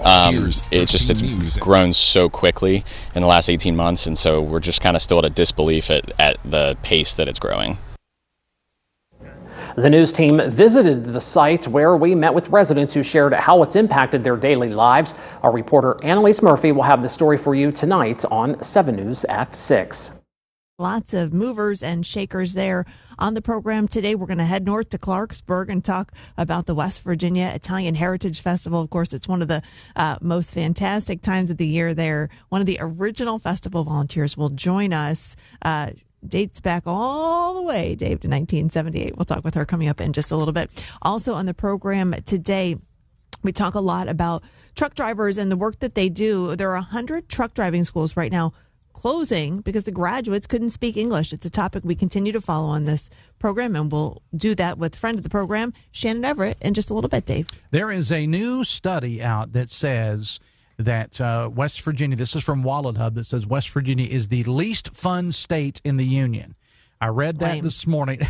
It's grown so quickly in the last 18 months, and so we're just kind of still at a disbelief at the pace that it's growing. The news team visited the site where we met with residents who shared how it's impacted their daily lives. Our reporter Annalise Murphy will have the story for you tonight on 7 News at 6. Lots of movers and shakers there on the program today. We're going to head north to Clarksburg and talk about the West Virginia Italian Heritage Festival. Of course, it's one of the most fantastic times of the year there. One of the original festival volunteers will join us. Dates back all the way, Dave, to 1978. We'll talk with her coming up in just a little bit. Also on the program today, we talk a lot about truck drivers and the work that they do. There are 100 truck driving schools right now closing because the graduates couldn't speak English. It's a topic we continue to follow on this program, and we'll do that with friend of the program, Shannon Everett, in just a little bit, Dave. There is a new study out that says that West Virginia, this is from Wallet Hub, that says West Virginia is the least fun state in the union. I read that this morning.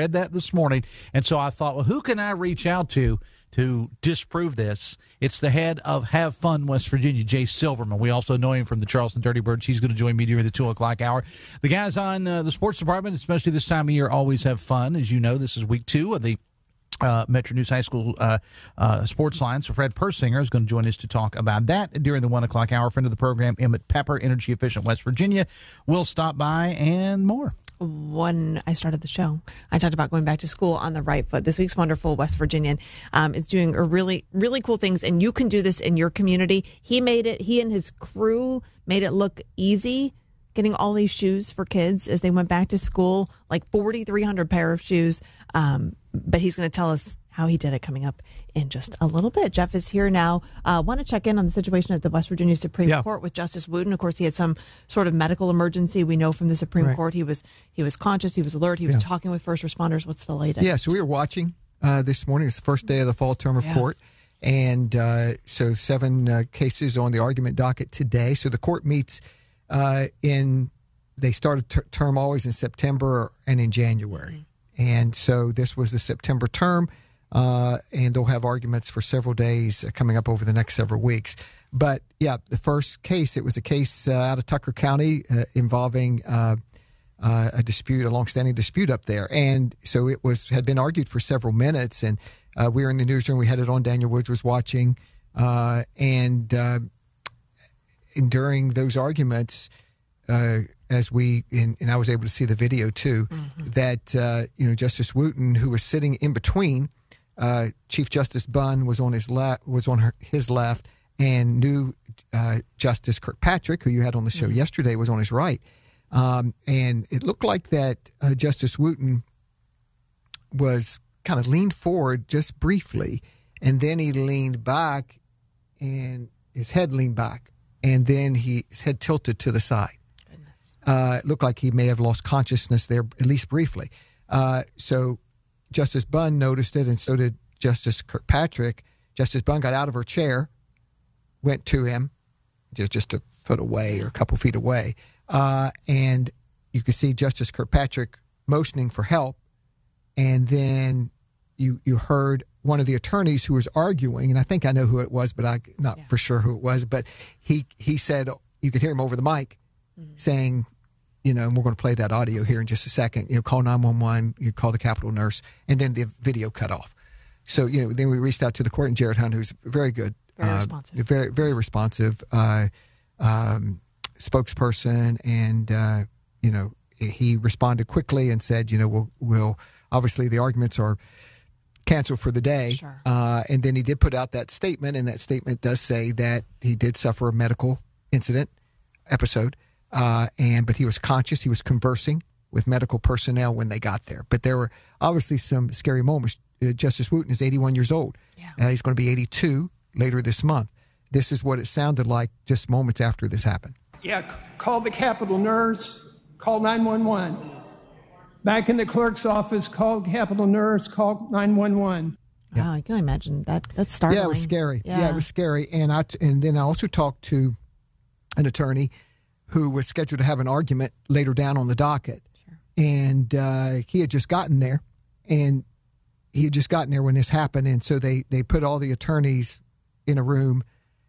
And so I thought, well, who can I reach out to disprove this? It's the head of Have Fun West Virginia, Jay Silverman. We also know him from the Charleston Dirty Birds. He's going to join me during the 2 o'clock hour. The guys on the sports department, especially this time of year, always have fun. As you know, this is week 2 of the Metro News High School sports line. So Fred Persinger is going to join us to talk about that during the 1 o'clock hour. Friend of the program, Emmett Pepper, Energy Efficient West Virginia, will stop by and more. When I started the show, I talked about going back to school on the right foot. This week's wonderful West Virginian is doing a really, really cool things, and you can do this in your community. He and his crew made it look easy, getting all these shoes for kids as they went back to school, like 4,300 pair of shoes. But he's going to tell us how he did it coming up in just a little bit. Jeff is here now. Want to check in on the situation at the West Virginia Supreme Court with Justice Wooten. Of course, he had some sort of medical emergency. We know from the Supreme Court he was conscious, he was alert, he was talking with first responders. What's the latest? Yeah, so we were watching this morning. It's the first day of the fall term of court. And so 7 cases on the argument docket today. So the court meets they started term always in September and in January. Mm-hmm. And so this was the September term, and they'll have arguments for several days coming up over the next several weeks. But, yeah, the first case, it was a case out of Tucker County involving a longstanding dispute up there. And so it had been argued for several minutes, and we were in the newsroom. We had it on. Daniel Woods was watching. And during those arguments, and I was able to see the video too, that Justice Wooten, who was sitting in between, Chief Justice Bunn was on his left, and new Justice Kirkpatrick, who you had on the show yesterday, was on his right, and it looked like that Justice Wooten was kind of leaned forward just briefly, and then he leaned back, and his head leaned back, and then his head tilted to the side. It looked like he may have lost consciousness there, at least briefly. So Justice Bunn noticed it, and so did Justice Kirkpatrick. Justice Bunn got out of her chair, went to him, just a foot away or a couple feet away, and you could see Justice Kirkpatrick motioning for help, and then you heard one of the attorneys who was arguing, and I think I know who it was, but I'm not for sure who it was, but he said, you could hear him over the mic, saying, and we're going to play that audio here in just a second, call 911, you call the Capitol nurse, and then the video cut off. So, then we reached out to the court, and Jared Hunt, who's very good, very responsive, very responsive spokesperson, and, he responded quickly and said, we'll obviously the arguments are canceled for the day. Sure. And then he did put out that statement, and that statement does say that he did suffer a medical episode. But he was conscious. He was conversing with medical personnel when they got there. But there were obviously some scary moments. Justice Wooten is 81 years old. Yeah. He's going to be 82 later this month. This is what it sounded like just moments after this happened. Yeah, call the Capitol nurse, call 911. Back in the clerk's office, call Capitol nurse, call 911. Yeah. Wow, I can imagine that. That's startling. Yeah, it was scary. Yeah, it was scary. And then I also talked to an attorney who was scheduled to have an argument later down on the docket. Sure. And he had just gotten there. And he had just gotten there when this happened. And so they put all the attorneys in a room